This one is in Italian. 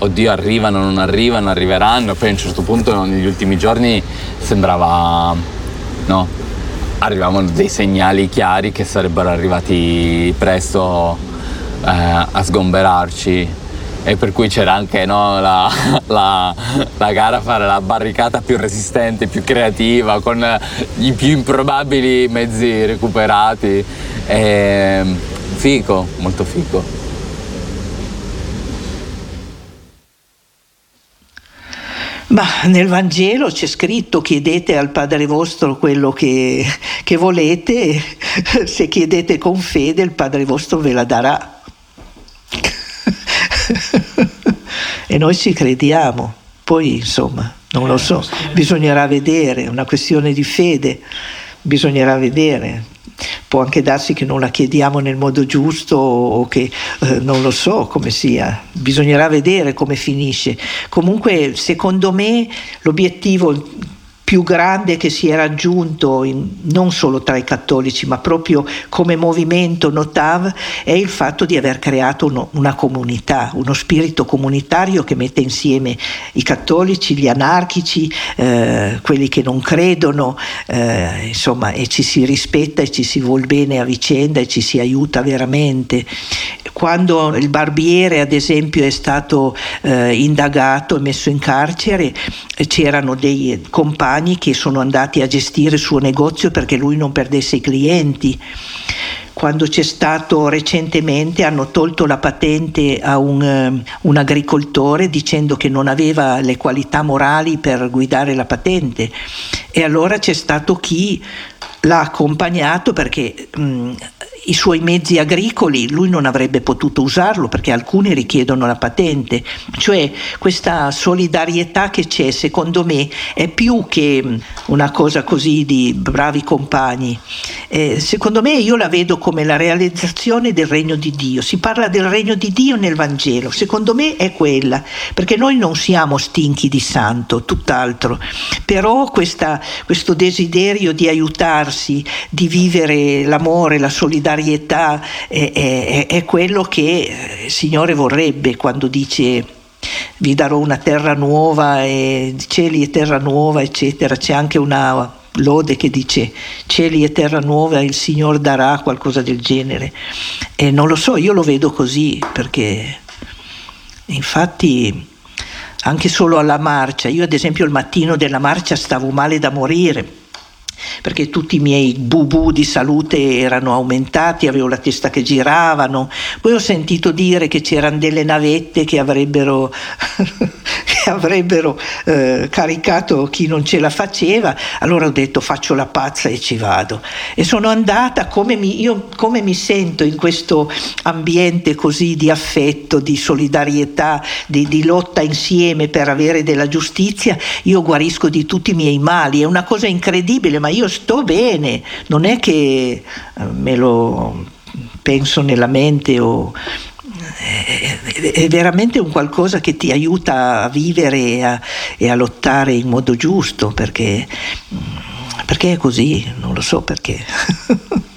oddio, arrivano, non arrivano, arriveranno. Poi a un certo punto negli ultimi giorni sembrava, no, arrivavano dei segnali chiari che sarebbero arrivati presto a sgomberarci, e per cui c'era anche, no, la gara a fare la barricata più resistente, più creativa, con i più improbabili mezzi recuperati. Fico, molto fico. Ma nel Vangelo c'è scritto: chiedete al Padre vostro quello che volete, se chiedete con fede il Padre vostro ve la darà. E noi ci crediamo, poi insomma non lo so, bisognerà vedere, è una questione di fede, bisognerà vedere. Può anche darsi che non la chiediamo nel modo giusto, o che non lo so come sia, bisognerà vedere come finisce. Comunque secondo me l'obiettivo più grande che si è raggiunto non solo tra i cattolici ma proprio come movimento Notav è il fatto di aver creato una comunità, uno spirito comunitario che mette insieme i cattolici, gli anarchici, quelli che non credono, insomma, e ci si rispetta e ci si vuol bene a vicenda e ci si aiuta veramente. Quando il barbiere ad esempio è stato indagato e messo in carcere, c'erano dei compagni che sono andati a gestire il suo negozio perché lui non perdesse i clienti. Quando c'è stato recentemente, hanno tolto la patente a un agricoltore dicendo che non aveva le qualità morali per guidare la patente, e allora c'è stato chi l'ha accompagnato perché i suoi mezzi agricoli lui non avrebbe potuto usarlo perché alcuni richiedono la patente. Cioè questa solidarietà che c'è, secondo me, è più che una cosa così di bravi compagni. Secondo me, io la vedo come la realizzazione del regno di Dio. Si parla del regno di Dio nel Vangelo, secondo me è quella, perché noi non siamo stinchi di santo, tutt'altro, però questo desiderio di aiutarsi, di vivere l'amore, la solidarietà è quello che il Signore vorrebbe quando dice: vi darò una terra nuova e cieli e terra nuova, eccetera. C'è anche una lode che dice cieli e terra nuova il Signore darà, qualcosa del genere, e non lo so, io lo vedo così, perché infatti anche solo alla marcia, io ad esempio il mattino della marcia stavo male da morire perché tutti i miei bubu di salute erano aumentati, avevo la testa che giravano. Poi ho sentito dire che c'erano delle navette che avrebbero caricato chi non ce la faceva. Allora ho detto: faccio la pazza e ci vado, e sono andata. Come mi sento in questo ambiente così di affetto, di solidarietà, di lotta insieme per avere della giustizia, io guarisco di tutti i miei mali. È una cosa incredibile, ma io sto bene, non è che me lo penso nella mente, è veramente un qualcosa che ti aiuta a vivere e a lottare in modo giusto, perché è così, non lo so perché.